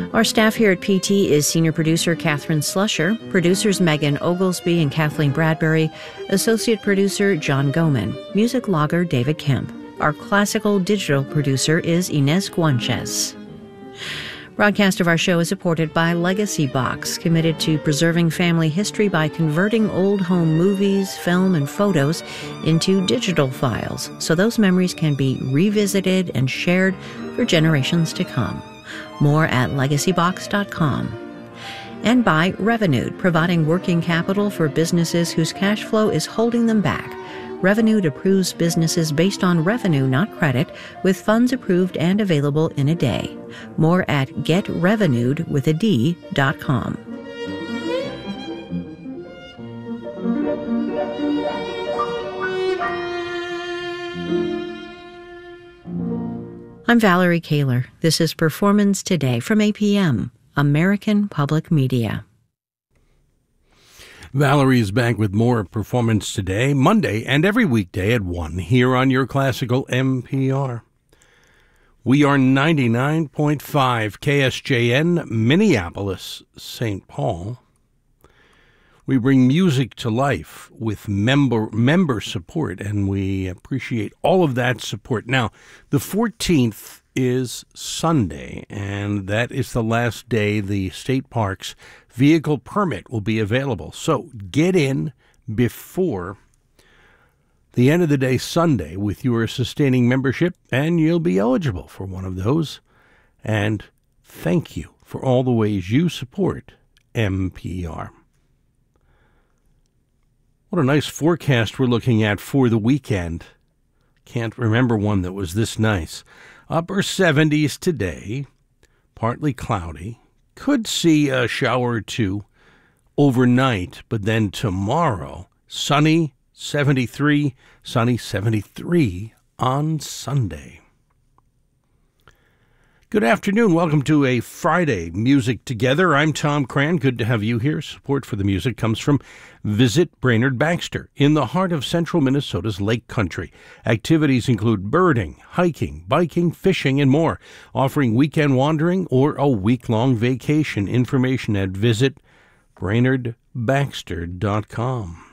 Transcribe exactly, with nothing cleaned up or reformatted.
Our staff here at P T is senior producer Catherine Slusher, producers Megan Oglesby and Kathleen Bradbury, associate producer John Goman, music logger David Kemp. Our classical digital producer is Inez Guanches. Broadcast of our show is supported by Legacy Box, committed to preserving family history by converting old home movies, film, and photos into digital files so those memories can be revisited and shared for generations to come. More at legacy box dot com. And by Revenued, providing working capital for businesses whose cash flow is holding them back. Revenued approves businesses based on revenue, not credit, with funds approved and available in a day. More at get revenued with a D dot com. I'm Valerie Kaler. This is Performance Today from A P M, American Public Media. Valerie is back with more Performance Today, Monday and every weekday at one here on your classical M P R. We are ninety-nine point five K S J N, Minneapolis, Saint Paul. We bring music to life with member member support, and we appreciate all of that support. Now, the fourteenth is Sunday, and that is the last day the state parks vehicle permit will be available. So get in before the end of the day Sunday with your sustaining membership, and you'll be eligible for one of those. And thank you for all the ways you support M P R. What a nice forecast we're looking at for the weekend. Can't remember one that was this nice. Upper seventies today, partly cloudy. Could see a shower or two overnight, but then tomorrow, sunny, seventy-three, sunny, seventy-three on Sunday. Good afternoon. Welcome to a Friday Music Together. I'm Tom Cran. Good to have you here. Support for the music comes from Visit Brainerd Baxter in the heart of central Minnesota's Lake Country. Activities include birding, hiking, biking, fishing, and more. Offering weekend wandering or a week-long vacation. Information at visit brainerd baxter dot com.